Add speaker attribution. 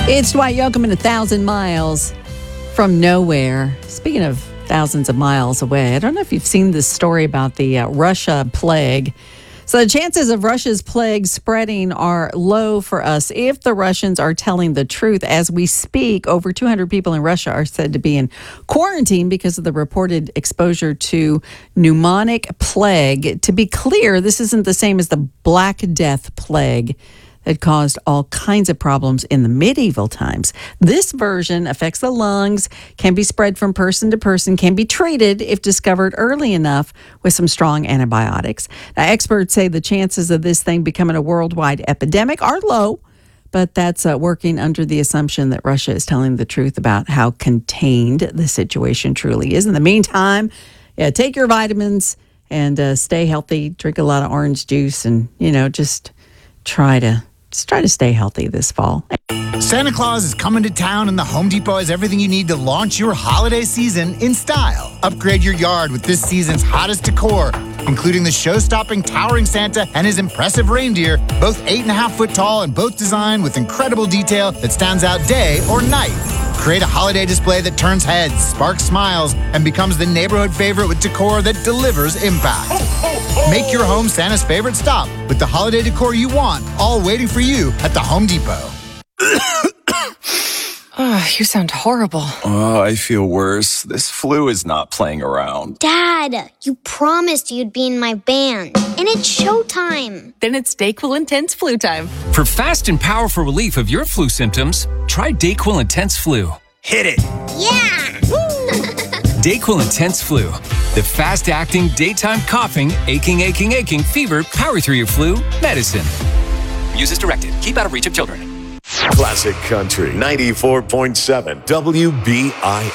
Speaker 1: It's Dwight Yoakam in 1,000 miles from nowhere. Speaking of thousands of miles away, I don't know if you've seen this story about the Russia plague. So the chances of Russia's plague spreading are low for us if the Russians are telling the truth. As we speak, over 200 people in Russia are said to be in quarantine because of the reported exposure to pneumonic plague. To be clear, this isn't the same as the Black Death plague that caused all kinds of problems in the medieval times. This version affects the lungs, can be spread from person to person, can be treated if discovered early enough with some strong antibiotics. Now, experts say the chances of this thing becoming a worldwide epidemic are low, but that's working under the assumption that Russia is telling the truth about how contained the situation truly is. In the meantime, take your vitamins and stay healthy, drink a lot of orange juice, and, just try to stay healthy this fall.
Speaker 2: Santa Claus is coming to town, and the Home Depot has everything you need to launch your holiday season in style. Upgrade your yard with this season's hottest decor, including the show-stopping towering Santa and his impressive reindeer, both 8.5-foot tall and both designed with incredible detail that stands out day or night. Create a holiday display that turns heads, sparks smiles, and becomes the neighborhood favorite with decor that delivers impact. Make your home Santa's favorite stop with the holiday decor you want, all waiting for you at the Home Depot.
Speaker 3: Oh, you sound horrible.
Speaker 4: Oh, I feel worse. This flu is not playing around.
Speaker 5: Dad, you promised you'd be in my band, and it's showtime.
Speaker 3: Then it's DayQuil Intense Flu time.
Speaker 6: For fast and powerful relief of your flu symptoms, try DayQuil Intense Flu.
Speaker 2: Hit it!
Speaker 5: Yeah!
Speaker 6: DayQuil Intense Flu. The fast-acting, daytime coughing, aching, fever, power through your flu medicine. Use as directed. Keep out of reach of children.
Speaker 7: Classic Country 94.7 WBIL.